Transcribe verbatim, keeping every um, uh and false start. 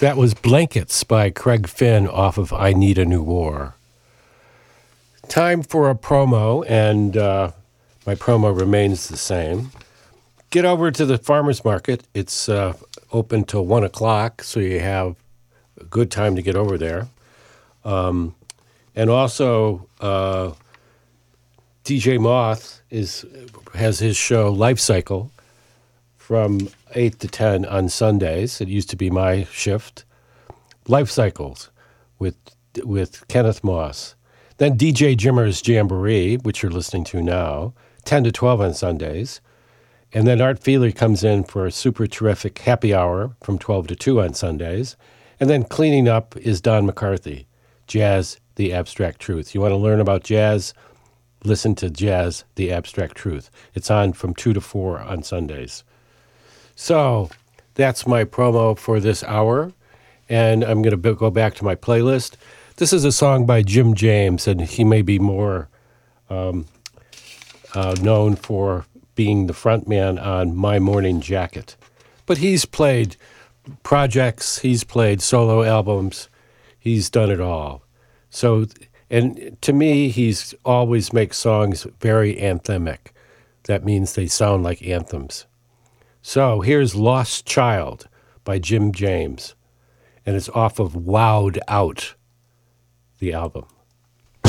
That was Blankets by Craig Finn off of I Need a New War. Time for a promo, and uh, my promo remains the same. Get over to the farmer's market. It's uh, open till one o'clock, so you have a good time to get over there. Um, and also, uh, D J Moth is has his show Life Cycle from eight to ten on Sundays. It used to be my shift. Life Cycles with with Kenneth Moss. Then D J Jimmer's Jamboree, which you're listening to now, ten to twelve on Sundays. And then Art Feely comes in for a super terrific happy hour from twelve to two on Sundays. And then cleaning up is Don McCarthy, Jazz, the Abstract Truth. You want to learn about jazz? Listen to Jazz, the Abstract Truth. It's on from two to four on Sundays. So that's my promo for this hour. And I'm going to go back to my playlist. This is a song by Jim James, and he may be more um, uh, known for being the front man on My Morning Jacket. But he's played projects, he's played solo albums, he's done it all. So, and to me, he's always makes songs very anthemic. That means they sound like anthems. So here's Lost Child by Jim James, and it's off of Wowed Out, the album.